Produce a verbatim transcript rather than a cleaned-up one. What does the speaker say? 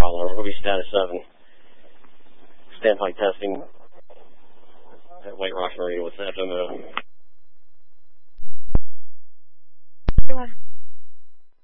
problem. We're going to be status seven. Standpipe testing at White Rocks Marina with F M O.